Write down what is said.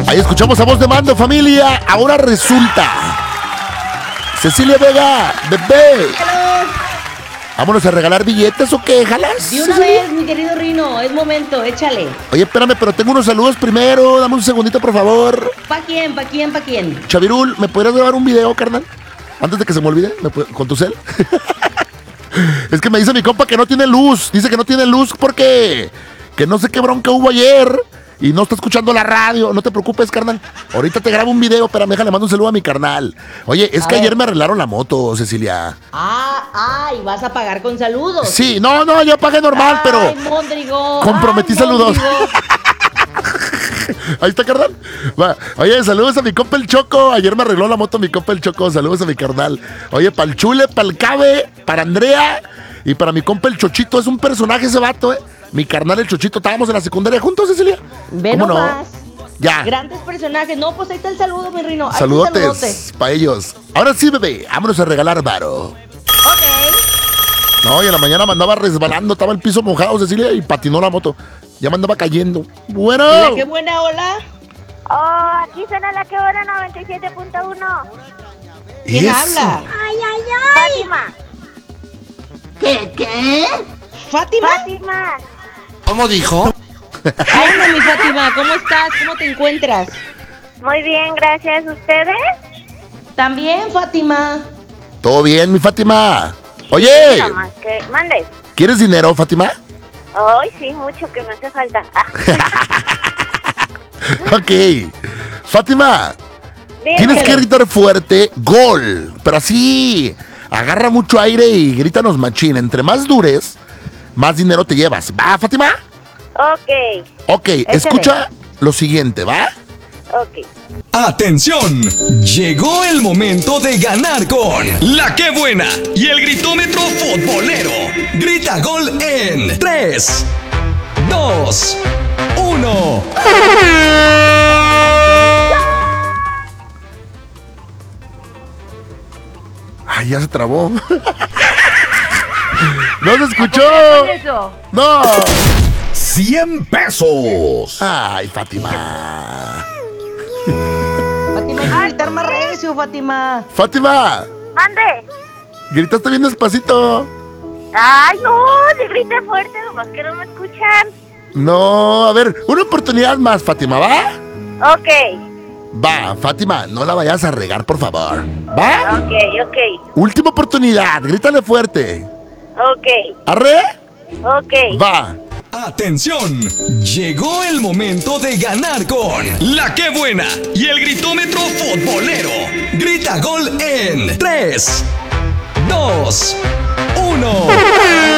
Ahí escuchamos a voz de mando, familia. Ahora resulta. Cecilia Vega, bebé. ¿Vámonos a regalar billetes o qué? ¿Jalas? De una vez, mi querido Rino, es momento, échale. Oye, espérame, pero tengo unos saludos primero. Dame un segundito, por favor. ¿Pa' quién? ¿Pa' quién? ¿Pa' quién? Chavirul, ¿me podrías grabar un video, carnal? Antes de que se me olvide, con tu cel. Es que me dice mi compa que no tiene luz. Dice que no tiene luz porque que no sé qué bronca hubo ayer y no está escuchando la radio. No te preocupes, carnal. Ahorita te grabo un video, pero déjale, mando un saludo a mi carnal. Oye, es que ayer me arreglaron la moto, Cecilia. Y vas a pagar con saludos. Sí, no, yo pagué normal, pero Mondrigo, comprometí saludos. Ahí está, carnal. Va. Oye, saludos a mi compa el Choco. Ayer me arregló la moto mi compa el Choco. Saludos a mi carnal. Oye, para el Chule, para el Cabe, para Andrea y para mi compa el Chochito. Es un personaje ese vato, Mi carnal el Chochito. Estábamos en la secundaria juntos, Cecilia. Ve nomás. Ya. Grandes personajes. No, pues ahí está el saludo, mi Rino. Saludotes para ellos. Ahora sí, bebé. Vámonos a regalar varo. Ok. No, y en la mañana me andaba resbalando. Estaba el piso mojado, Cecilia, y patinó la moto. Ya me andaba cayendo. Bueno. Hola, qué buena, hola. Oh, aquí suena la que hora 97.1. ¿Quién habla? Fátima. ¿Qué? ¿Fátima? Fátima. ¿Cómo dijo? Hola, mi Fátima, ¿cómo estás? ¿Cómo te encuentras? Muy bien, gracias. ¿Ustedes? También, Fátima. Todo bien, mi Fátima. Oye. Nada más que mandes. ¿Quieres dinero, Fátima? Ay, sí, mucho que me hace falta. Ok. Fátima, Dímelo. tienes que gritar fuerte, gol. Pero así, agarra mucho aire y grítanos machín. Entre más dures, más dinero te llevas. ¿Va, Fátima? Ok. Ok, escucha lo siguiente, ¿va? Ok. ¡Atención! Llegó el momento de ganar con La Qué Buena y el gritómetro futbolero. Grita gol en 3, 2, 1. Ay, ya se trabó. ¡No se escuchó! Eso. ¡No! 100 pesos. Ay, Fátima. Fátima, hay que gritar más recio, Fátima. Fátima, Mande. gritaste bien despacito. Ay, no, le grité fuerte, nomás que no me escuchan. No, a ver, una oportunidad más, Fátima, ¿va? Ok. Va, Fátima, no la vayas a regar, por favor. ¿Va? Ok. Última oportunidad, grítale fuerte. Ok. ¿Arre? Ok. Va. ¡Atención! Llegó el momento de ganar con La Qué Buena y el gritómetro futbolero. Grita gol en 3, 2, 1.